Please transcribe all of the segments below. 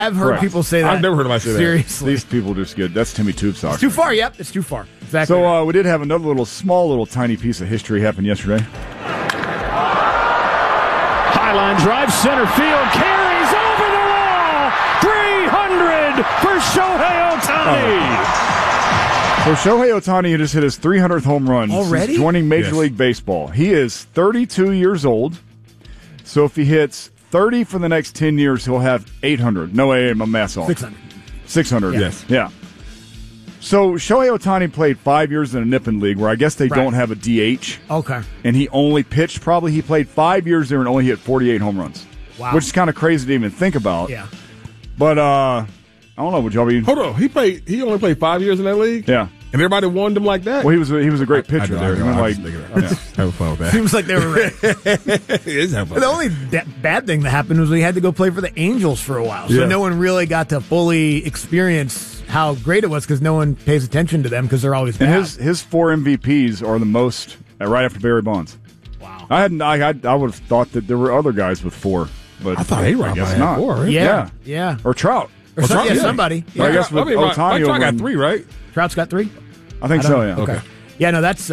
I've heard people say that. I've never heard anybody say that. Seriously. These people just good. That's Timmy Tube socks. It's too far, yep. It's too far. Exactly. So we did have another small tiny piece of history happen yesterday. Highline drive, center field, carries over the wall. 300 for Shohei Ohtani. So Shohei Ohtani just hit his 300th home run Already? since joining Major League Baseball. He is 32 years old. So if he hits 30 for the next 10 years, he'll have 800. No way, my math's off. 600. 600. Yes. Yeah. So Shohei Ohtani played 5 years in a Nippon League where I guess they don't have a DH. Okay. And he only pitched he played 5 years there and only hit 48 home runs. Wow. Which is kind of crazy to even think about. Yeah. But I don't know, would y'all be... Hold on. He only played 5 years in that league? Yeah. And everybody wanted him like that? Well, he was a great pitcher there. He went Have fun with that. Seems like they were right. Have fun. The only bad thing that happened was he had to go play for the Angels for a while. So no one really got to fully experience how great it was because no one pays attention to them because they're always bad. And his 4 MVPs are the most right after Barry Bonds. Wow. I would have thought that there were other guys with 4, but I thought A-Rod guess had not. 4, right? Yeah. Or Trout. Or somebody. But I guess with Ohtani Trout over got in- 3, right? Trout's got 3? I think so, yeah. Okay. Yeah, no, that's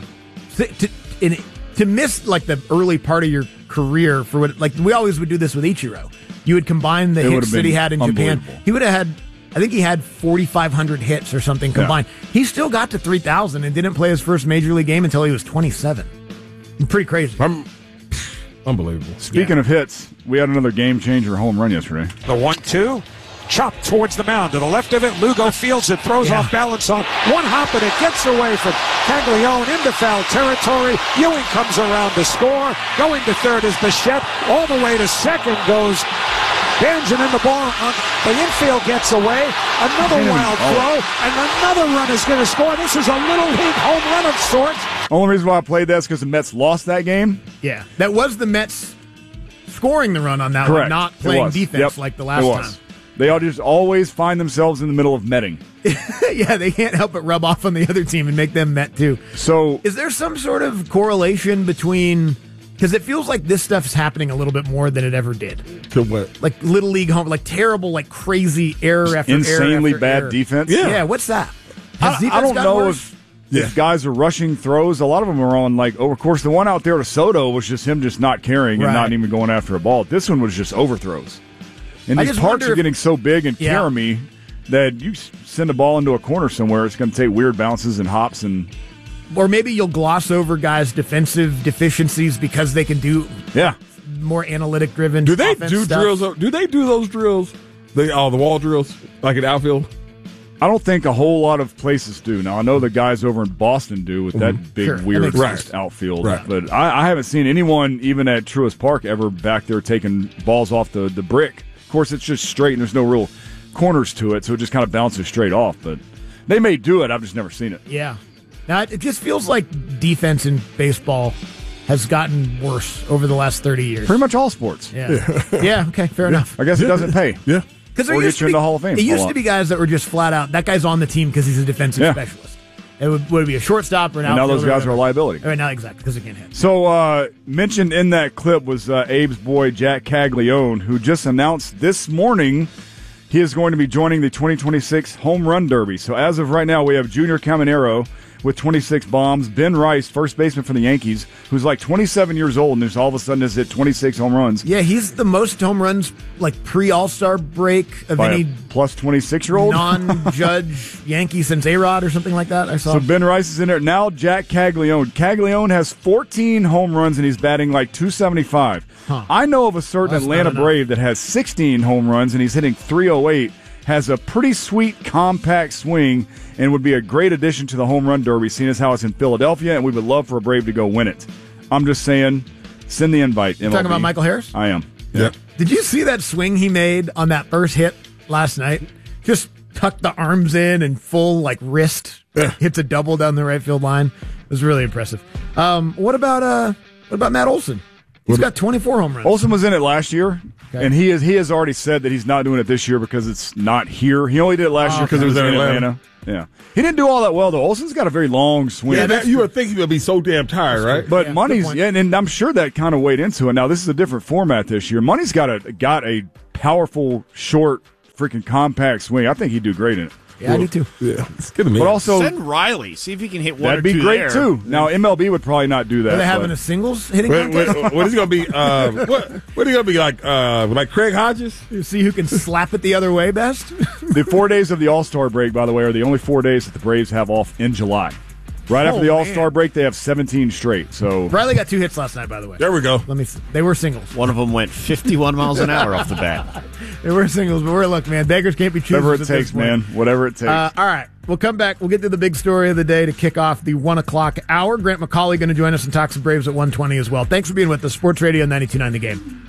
to miss like the early part of your career for what like we always would do this with Ichiro. You would combine the hits that he had in Japan. He would have had, I think he had 4,500 hits or something combined. Yeah. He still got to 3,000 and didn't play his first major league game until he was 27. Pretty crazy. Unbelievable. Speaking of hits, we had another game-changer home run yesterday. The 1-2. Chopped towards the mound. To the left of it, Lugo fields it, throws off balance on one hop, and it gets away from Caglione into foul territory. Ewing comes around to score. Going to third is Bichette. All the way to second goes Banjan, and the ball on the infield gets away. Another wild throw, and another run is going to score. This is a little league home run of sorts. Only reason why I played that is because the Mets lost that game. Yeah, that was the Mets scoring the run on that one, not playing defense like the last time. They all just always find themselves in the middle of metting. Yeah, they can't help but rub off on the other team and make them met too. So, is there some sort of correlation between? Because it feels like this stuff's happening a little bit more than it ever did. To what? Like little league home, like terrible, like crazy error after insanely error after bad error. defense. Yeah, what's that? I don't know if guys are rushing throws. A lot of them are on of course, the one out there to Soto was just him just not carrying and not even going after a ball. This one was just overthrows. And these parks are getting so big and carry that you send a ball into a corner somewhere, it's going to take weird bounces and hops or maybe you'll gloss over guys' defensive deficiencies because they can do more analytic driven. Do they do drills? Do they do those drills? The wall drills like in outfield? I don't think a whole lot of places do. Now I know the guys over in Boston do with that big weird outfield, but I haven't seen anyone even at Truist Park ever back there taking balls off the brick. Of course, it's just straight and there's no real corners to it, so it just kind of bounces straight off. But they may do it. I've just never seen it. Yeah. Now, it just feels like defense in baseball has gotten worse over the last 30 years. Pretty much all sports. Yeah. Yeah, okay, fair enough. I guess it doesn't pay. Yeah. Because or get you in the Hall of Fame. It used to be guys that were just flat out, that guy's on the team because he's a defensive specialist. It would be a shortstop or an outfielder. And now those guys are a liability. Right now, exactly, because they can't hit. So, mentioned in that clip was Abe's boy, Jack Caglione, who just announced this morning he is going to be joining the 2026 Home Run Derby. So, as of right now, we have Junior Caminero with 26 bombs. Ben Rice, first baseman for the Yankees, who's like 27 years old and just all of a sudden has hit 26 home runs. Yeah, he's the most home runs, like pre-All-Star break of by any plus 26-year-old non-judge Yankee since A-Rod or something like that. I saw. So Ben Rice is in there now. Jack Caglione. Caglione has 14 home runs and he's batting like 275. I know of a certain Atlanta Brave that has 16 home runs and he's hitting 308. Has a pretty sweet compact swing and would be a great addition to the Home Run Derby, seeing as how it's in Philadelphia, and we would love for a Brave to go win it. I'm just saying, send the invite. You're talking about Michael Harris? I am. Yeah. Did you see that swing he made on that first hit last night? Just tucked the arms in and full wrist. Hits a double down the right field line. It was really impressive. What about Matt Olson? He's got 24 home runs. Olson was in it last year, and he has already said that he's not doing it this year because it's not here. He only did it last year because it was in Atlanta. Yeah. He didn't do all that well, though. Olson's got a very long swing. Yeah, you would think he would be so damn tired, right? But Money's, and I'm sure that kind of weighed into it. Now, this is a different format this year. Money's got a powerful, short freaking compact swing. I think he'd do great in it. Yeah, I do too. Yeah, it's good to me. But also, send Riley. See if he can hit one that'd or two be great there. too. Now MLB would probably not do that. Are they having a singles hitting contest? What is he gonna be? What is he gonna be like Craig Hodges? You see who can slap it the other way best? The 4 days of the All-Star break, by the way, are the only 4 days that the Braves have off in July. Right after the All-Star break, they have 17 straight. So Riley got 2 hits last night, by the way. There we go. Let me see. They were singles. One of them went 51 miles an hour off the bat. They were singles, but look, man, beggars can't be choosers. whatever it takes, man. Whatever it takes. All right. We'll come back. We'll get to the big story of the day to kick off the 1 o'clock hour. Grant McCauley going to join us and talk some Braves at 1:20 as well. Thanks for being with us. Sports Radio 92.9 The Game.